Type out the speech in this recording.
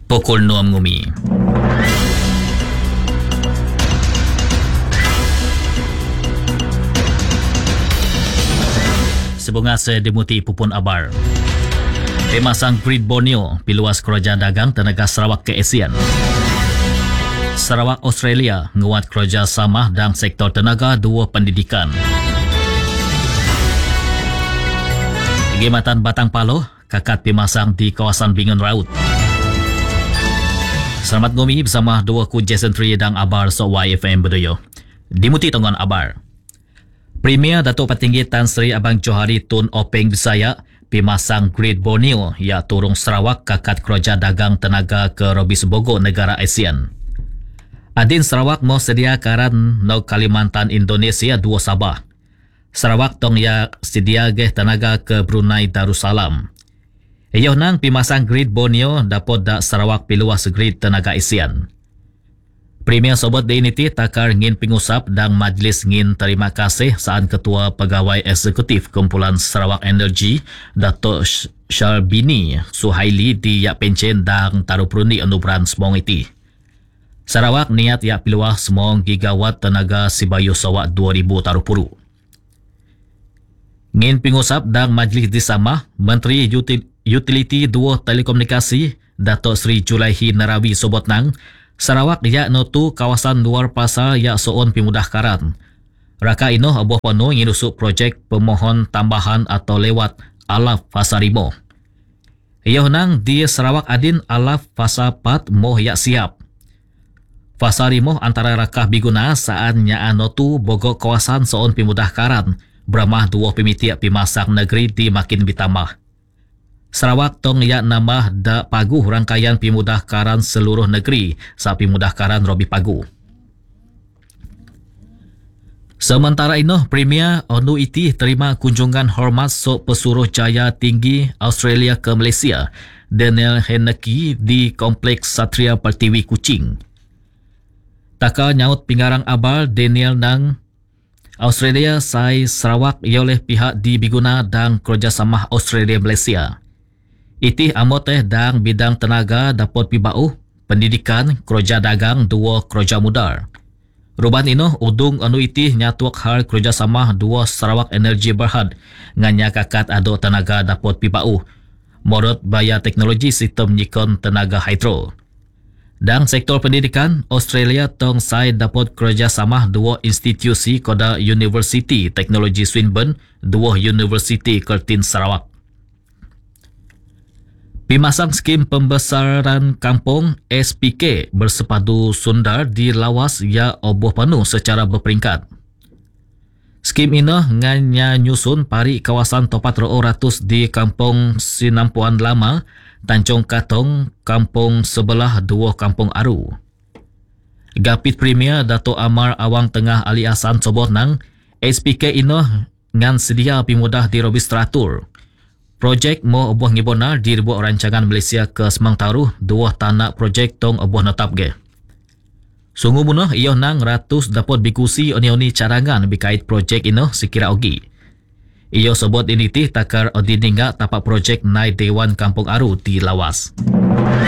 Pukul 6 ngumi. Sebunga dimuti pupun abar. Pemasang grid Borneo piluas kerajaan dagang tenaga Sarawak ke ASEAN. Sarawak Australia nguat kerjasama dalam sektor tenaga dua pendidikan. Perkhidmatan Batang Paloh kakad pemasang di kawasan Bingun Raut. Selamat ngumi bersama dua ku Jason Tri dan Abar so YFM Bedoyo. Dimuti tongon Abar. Premier Datuk Petinggi Tan Sri Abang Johari Tun Openg Bisaya pemasang grid Borneo ia turung Sarawak kakad kerja dagang tenaga ke Robis Bogo negara ASEAN. Adin Sarawak mau sedia karan no Kalimantan Indonesia dua Sabah. Sarawak tong ia sedia geh tenaga ke Brunei Darussalam. Iyo nang pemasang grid Borneo dapat dak Sarawak piluas grid tenaga ASEAN. Premier Sobat Dignity takar ngin pengusap dan majlis ngin terima kasih saat Ketua Pegawai Eksekutif Kumpulan Sarawak Energy Datuk Syarbini Suhaili di Yak Pencen dan Tarupruni Anuberan semong iti. Sarawak niat yak piluah semong gigawatt tenaga Sibayu Sawak 2000 tarupuru. Ngin pengusap dan majlis disama Menteri Utility Dua Telekomunikasi Datuk Sri Julaihi Narawi Sobot nang Sarawak ya notu kawasan luar pasar ya soon pimudah karan. Raka ino abuh penuh ngirusuk projek pemohon tambahan atau lewat alaf fasarimo. Iyo nang di Sarawak adin alaf fasa 4 moh ya siap. Fasarimo antara rakah biguna saat nya notu bogok kawasan soon pimudah karan. Beramah dua pemitiak pimasak negeri di makin bitamah. Sarawak tong ya nambah da pagu rangkaian pimudah karan seluruh negeri sa pimudah karan Robi Pagu. Sementara ino Premier ONU iti terima kunjungan hormat sok pesuruh jaya tinggi Australia ke Malaysia Daniel Henneke di Kompleks Satria Pertiwi Kuching. Taka nyaut pingarang abal Daniel nang Australia sai Sarawak oleh pihak di Biguna dan kerjasama Australia Malaysia. Itih amoteh dan bidang tenaga dapat pibau, pendidikan, kerja dagang dua kerja mudar. Ruban ino udung anu itih nyatuak hal kerjasama dua Sarawak Energy Berhad nganya kakad ado tenaga dapat pibau. Morot baya teknologi sistem nyikon tenaga hidro. Dan sektor pendidikan, Australia tong sai dapat kerjasama dua institusi koda University Teknologi Swinburne, dua University Kertin Sarawak. Pemasang skim pembesaran kampung SPK bersepadu sundar di lawas ya oboh penuh secara berperingkat. Skim ini nganya nyusun pari kawasan Topat Ro'o Ratus di Kampung Sinampuan Lama, Tanjung Katong, Kampung Sebelah Dua Kampung Aru. Gapit Premier Dato' Amar Awang Tengah Ali Asan Sobot nang SPK ini ngan sedia pimudah di Robis Teratur. Projek mo obuh ngibonar di ribuan rancangan Malaysia ke Semang Taruh dua tanah projek tong obuh netap ge. Sungguh munah iyo nang ratus dapat bikusi oni-oni carangan berkait projek ino sekira ogi. Iyo sebut ini takar odiningga tapak projek naik Dewan Kampung Aru di lawas.